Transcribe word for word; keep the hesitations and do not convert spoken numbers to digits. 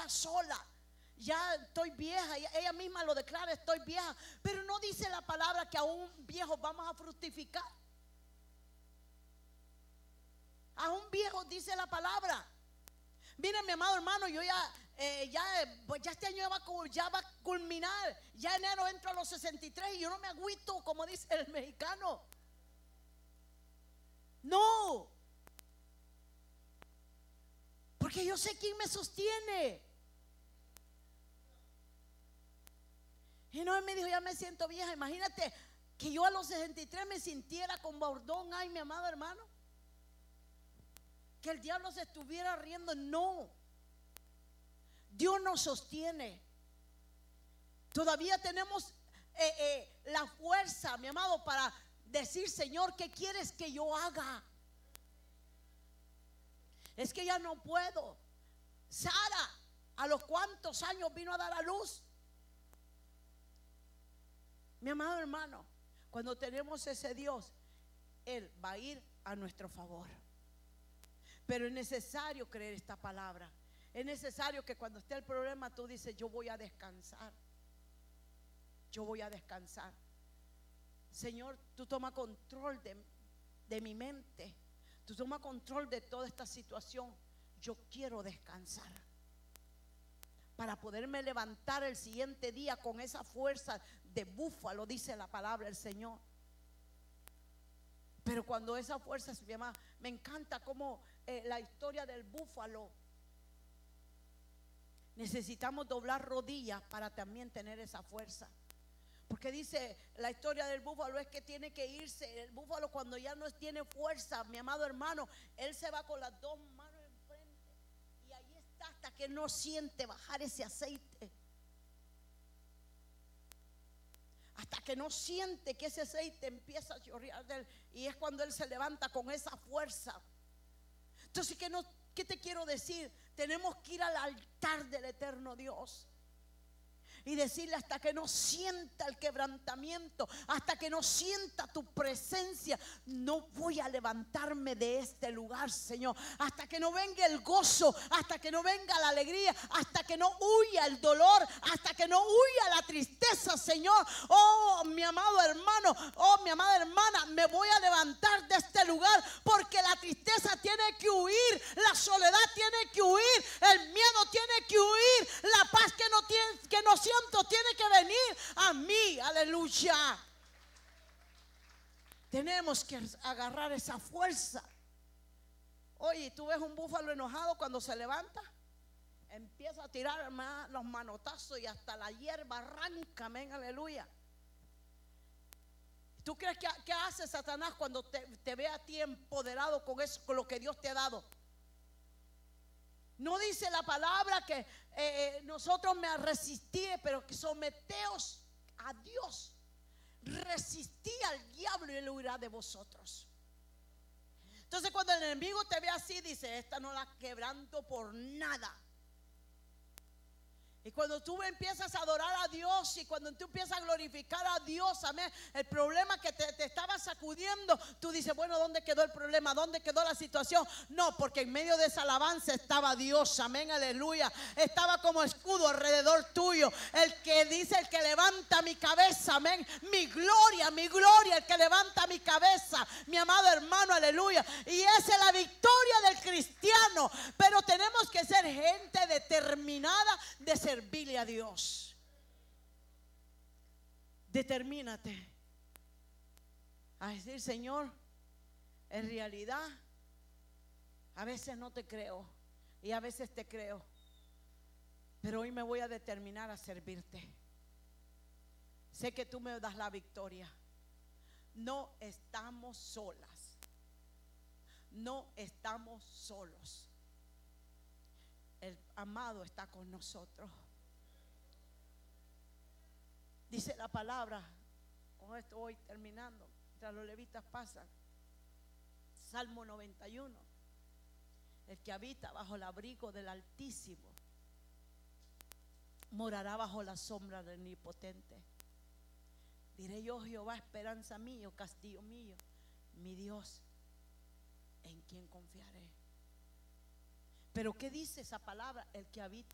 ya sola, ya estoy vieja, ella misma lo declara, estoy vieja, pero no dice la palabra que aún viejos vamos a fructificar. Aún viejos dice la palabra. Miren, mi amado hermano, yo ya, eh, ya, pues ya este año ya va, ya va a culminar. Ya enero entro a los sesenta y tres y yo no me agüito, como dice el mexicano. No, porque yo sé quién me sostiene. Y no, él me dijo, ya me siento vieja. Imagínate que yo a los sesenta y tres me sintiera con bordón. Ay, mi amado hermano, que el diablo se estuviera riendo. No, Dios nos sostiene. Todavía tenemos eh, eh, la fuerza, mi amado, para decir: Señor, ¿qué quieres que yo haga? Es que ya no puedo. Sara, ¿a los cuántos años vino a dar a luz? Mi amado hermano, cuando tenemos ese Dios, Él va a ir a nuestro favor. Pero es necesario creer esta palabra. Es necesario que cuando esté el problema tú dices: yo voy a descansar. Yo voy a descansar. Señor, tú toma control de, de mi mente. Tú toma control de toda esta situación. Yo quiero descansar para poderme levantar el siguiente día con esa fuerza de búfalo, dice la palabra del Señor. Pero cuando esa fuerza se llama, me encanta como eh, la historia del búfalo. Necesitamos doblar rodillas para también tener esa fuerza. Porque dice la historia del búfalo es que tiene que irse. El búfalo, cuando ya no tiene fuerza, mi amado hermano, él se va con las dos manos enfrente y ahí está hasta que no siente bajar ese aceite. Hasta que no siente que ese aceite empieza a chorrear de él, y es cuando él se levanta con esa fuerza. Entonces, ¿qué, no, qué te quiero decir? Tenemos que ir al altar del eterno Dios y decirle: hasta que no sienta el quebrantamiento, hasta que no sienta tu presencia, no voy a levantarme de este lugar, Señor. Hasta que no venga el gozo, hasta que no venga la alegría, hasta que no huya el dolor, hasta que no huya la tristeza, Señor. Oh, mi amado hermano, oh, mi amada hermana, me voy a levantar de este lugar, porque la tristeza tiene que huir, la soledad tiene que huir, el miedo tiene que huir, la paz que no tiene, que no siento tiene que venir a mí. Aleluya. Tenemos que agarrar esa fuerza. Oye, tú ves un búfalo enojado cuando se levanta, empieza a tirar los manotazos y hasta la hierba arranca. Amén, aleluya. ¿Tú crees que, que hace Satanás cuando te, te ve a ti empoderado con eso, con lo que Dios te ha dado? No dice la palabra que eh, eh, nosotros me resistí, pero que someteos a Dios. Resistí al diablo y él huirá de vosotros. Entonces, cuando el enemigo te ve así, dice: esta no la quebranto por nada. Y cuando tú empiezas a adorar a Dios y cuando tú empiezas a glorificar a Dios, amén, el problema que te, te estaba sacudiendo, tú dices: bueno, ¿dónde quedó el problema? ¿Dónde quedó la situación? No, porque en medio de esa alabanza estaba Dios, amén, aleluya. Estaba como escudo alrededor tuyo. El que dice: el que levanta mi cabeza, amén, mi gloria, mi gloria, el que levanta mi cabeza, mi amado hermano, aleluya. Y esa es la victoria del cristiano. Pero tenemos que ser gente determinada de ser servirle a Dios. Determínate a decir: Señor, en realidad a veces no te creo y a veces te creo, pero hoy me voy a determinar a servirte. Sé que tú me das la victoria. No estamos solas. No estamos solos. El amado está con nosotros. Dice la palabra, con esto voy terminando, mientras los levitas pasan. Salmo noventa y uno: el que habita bajo el abrigo del Altísimo morará bajo la sombra del Omnipotente. Diré yo: Jehová, esperanza mía, castillo mío, mi Dios, en quien confiaré. Pero ¿qué dice esa palabra? El que habita